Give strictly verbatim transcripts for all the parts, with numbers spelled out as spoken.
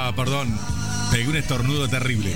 Ah, perdón. Pegué un estornudo terrible.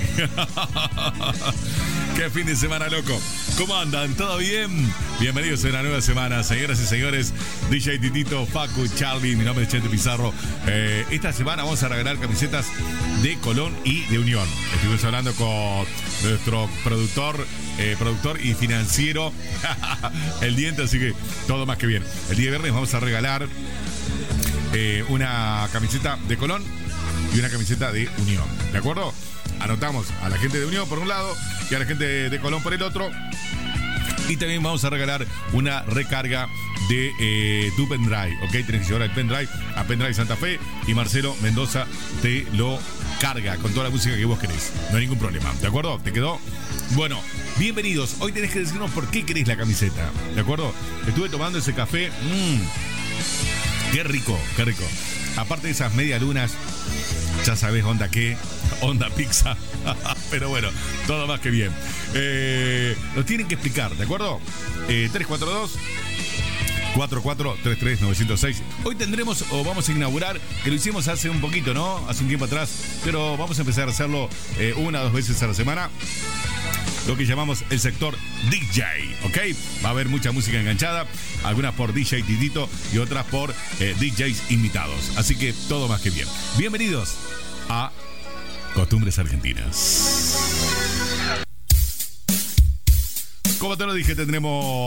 Qué fin de semana, loco. ¿Cómo andan? ¿Todo bien? Bienvenidos a una nueva semana, señoras y señores. D J Titito, Facu, Charlie, mi nombre es Chente Pizarro. Eh, esta semana vamos a regalar camisetas de Colón y de Unión. Estuvimos hablando con nuestro productor, eh, productor y financiero, el Diente, así que todo más que bien. El día viernes vamos a regalar eh, una camiseta de Colón y una camiseta de Unión, ¿de acuerdo? Anotamos a la gente de Unión por un lado y a la gente de, de Colón por el otro. Y también vamos a regalar una recarga de eh, tu pendrive, ¿ok? Tenés que llevar el pendrive a Pendrive Santa Fe y Marcelo Mendoza te lo carga con toda la música que vos querés. No hay ningún problema, ¿de acuerdo? ¿Te quedó? Bueno, bienvenidos. Hoy tenés que decirnos por qué querés la camiseta, ¿de acuerdo? Estuve tomando ese café. Mmm, qué rico, qué rico. Aparte de esas medialunas, ya sabés, onda qué, onda pizza. Pero bueno, todo más que bien. Eh, nos tienen que explicar, ¿de acuerdo? Eh, tres cuatro dos, cuatro cuatro tres tres, nueve cero seis. Hoy tendremos, o vamos a inaugurar, que lo hicimos hace un poquito, ¿no? Hace un tiempo atrás, pero vamos a empezar a hacerlo eh, una o dos veces a la semana. Lo que llamamos el sector D J, ¿ok? Va a haber mucha música enganchada, algunas por D J Titito y otras por eh, D Js invitados. Así que todo más que bien. Bienvenidos a Costumbres Argentinas. Como te lo dije, tendremos